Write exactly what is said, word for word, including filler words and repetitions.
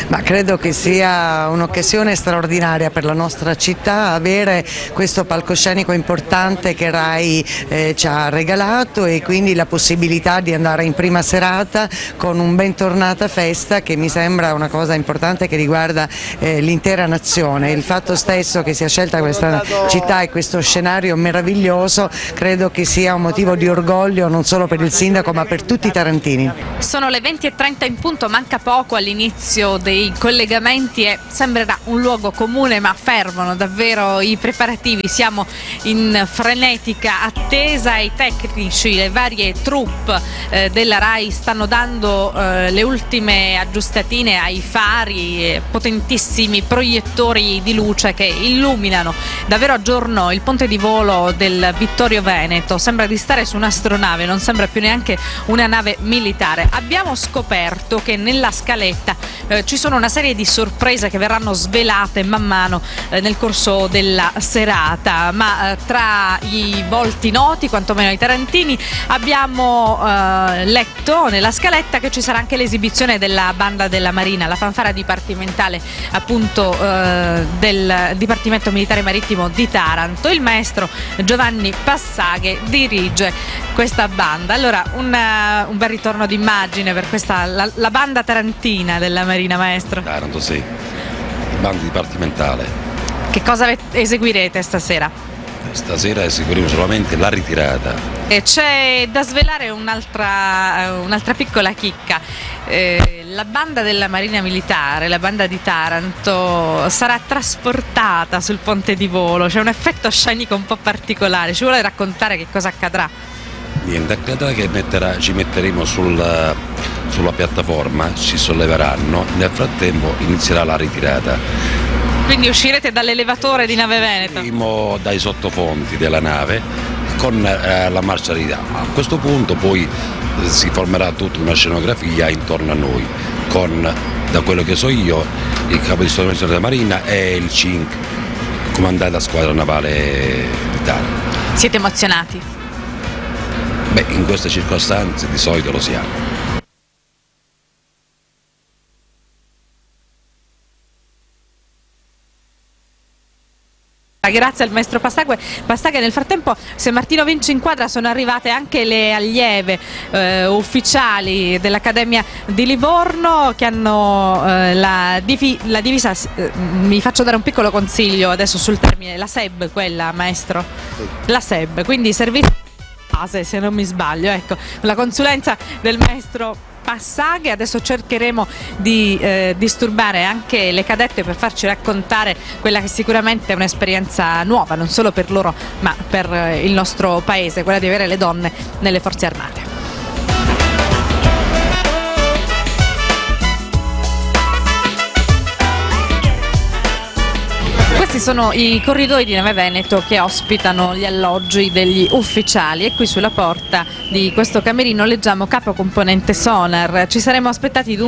Ma credo che sia un'occasione straordinaria per la nostra città avere questo palcoscenico importante che RAI eh, ci ha regalato, e quindi la possibilità di andare in prima serata con un bentornata festa che mi sembra una cosa importante che riguarda eh, l'intera nazione. Il fatto stesso che sia scelta questa città e questo scenario meraviglioso credo che sia un motivo di orgoglio non solo per il sindaco ma per tutti i tarantini. Sono le venti e trenta in punto, manca poco all'inizio dei collegamenti e sembrerà un luogo comune, ma fermano davvero i preparativi. Siamo in frenetica attesa, i tecnici, le varie troupe eh, della RAI stanno dando eh, le ultime aggiustatine ai fari, eh, potentissimi proiettori di luce che illuminano davvero a giorno il ponte di volo del Vittorio Veneto. Sembra di stare su un'astronave, non sembra più neanche una nave militare. Abbiamo scoperto che nella scaletta eh, ci sono una serie di sorprese che verranno svelate man mano eh, nel corso della serata, ma eh, tra i volti noti, quantomeno ai tarantini, abbiamo eh, letto nella scaletta che ci sarà anche l'esibizione della banda della Marina, la fanfara dipartimentale appunto eh, del Dipartimento Militare Marittimo di Taranto. Il maestro Giovanni Passaghe dirige questa banda. Allora un, uh, un bel ritorno d'immagine per questa la, la banda tarantina della Marina, maestro. Taranto, sì, banda dipartimentale. Che cosa eseguirete stasera? Stasera eseguiremo solamente la ritirata. E c'è da svelare un'altra un'altra piccola chicca. Eh, la banda della Marina Militare, la banda di Taranto, sarà trasportata sul ponte di volo. C'è un effetto scenico un po' particolare. Ci vuole raccontare che cosa accadrà? Niente, accadrà che metterà, ci metteremo sul, sulla piattaforma, ci solleveranno, nel frattempo inizierà la ritirata. Quindi uscirete dall'elevatore di Nave Veneto? Usciremo dai sottofondi della nave con eh, la marcia di là. A questo punto poi eh, si formerà tutta una scenografia intorno a noi con, da quello che so io, il capo di stato della Marina e il C I N C, comandante della squadra navale d'Italia. Siete emozionati? Beh, in queste circostanze di solito lo siamo. Grazie al maestro Passaghe. Passaghe, nel frattempo, se Martino vince in quadra, sono arrivate anche le allieve eh, ufficiali dell'Accademia di Livorno che hanno eh, la, divi la divisa, eh, mi faccio dare un piccolo consiglio adesso sul termine, la S E B, quella, maestro? La S E B, quindi servizio base, se non mi sbaglio, ecco, la consulenza del maestro Passaghe. Adesso cercheremo di eh, disturbare anche le cadette per farci raccontare quella che sicuramente è un'esperienza nuova, non solo per loro ma per eh, il nostro paese, quella di avere le donne nelle forze armate. Questi sono i corridoi di Nave Veneto che ospitano gli alloggi degli ufficiali, e qui sulla porta di questo camerino leggiamo capo componente sonar. Ci saremmo aspettati